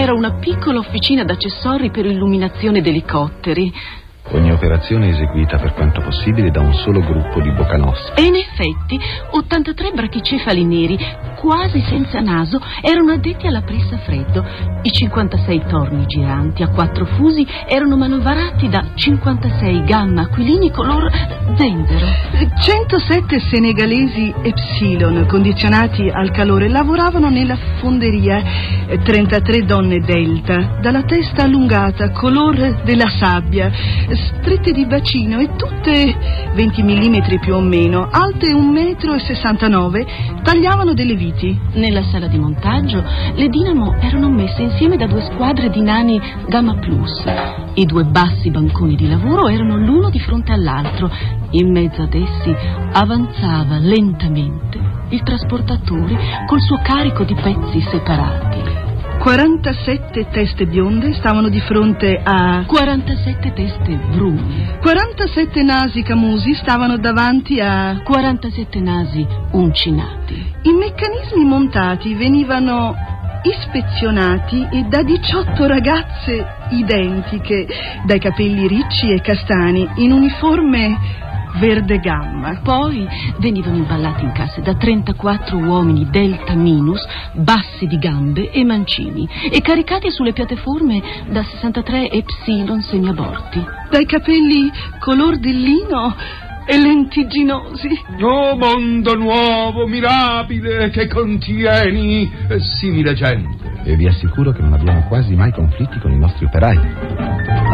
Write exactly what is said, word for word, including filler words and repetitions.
era una piccola officina d'accessori per illuminazione di elicotteri. Ogni operazione eseguita per quanto possibile da un solo gruppo di bocanossi. E in effetti ottantatré brachicefali neri, quasi senza naso, erano addetti alla presa a freddo. I cinquantasei torni giranti a quattro fusi erano manovrati da cinquantasei gamma aquilini color zenzero. centosette senegalesi Epsilon condizionati al calore lavoravano nella fonderia. trentatré donne Delta, dalla testa allungata, color della sabbia, strette di bacino e tutte venti millimetri più o meno, alte un metro e sessantanove, tagliavano delle viti. Nella sala di montaggio le dinamo erano messe insieme da due squadre di nani Gamma Plus. I due bassi banconi di lavoro erano l'uno di fronte all'altro. In mezzo ad essi avanzava lentamente il trasportatore col suo carico di pezzi separati. quarantasette teste bionde stavano di fronte a quarantasette teste brune. quarantasette nasi camusi stavano davanti a quarantasette nasi uncinati. I meccanismi montati venivano ispezionati e da diciotto ragazze identiche, dai capelli ricci e castani, in uniforme verde gamma. Poi venivano imballati in casse da trentaquattro uomini Delta Minus, bassi di gambe e mancini, e caricati sulle piattaforme da sessantatré Epsilon semiaborti. Dai capelli color del lino e lentigginosi. Oh mondo nuovo, mirabile, che contieni simile gente. E vi assicuro che non abbiamo quasi mai conflitti con i nostri operai.